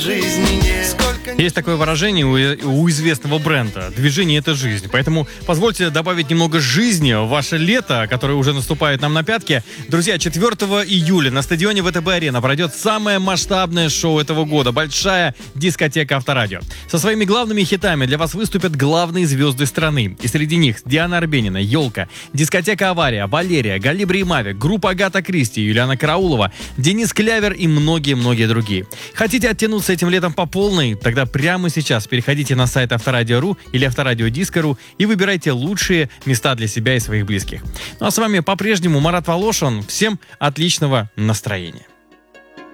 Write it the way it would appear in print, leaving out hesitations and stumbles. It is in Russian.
Жизни нет. Сколько Есть такое выражение у известного бренда: движение — это жизнь. Поэтому позвольте добавить немного жизни в ваше лето, которое уже наступает нам на пятки. Друзья, 4 июля на стадионе ВТБ-Арена пройдет самое масштабное шоу этого года — большая дискотека Авторадио. Со своими главными хитами для вас выступят главные звезды страны. И среди них Диана Арбенина, Ёлка, дискотека Авария, Валерия, Галибри и Мавик, группа Агата Кристи, Юлиана Караулова, Денис Клявер и многие-многие другие. Хотите оттянуться этим летом по полной? Тогда прямо сейчас переходите на сайт Авторадио.ру или Авторадио.Диско.ру и выбирайте лучшие места для себя и своих близких. Ну а с вами по-прежнему Марат Волошин. Всем отличного настроения.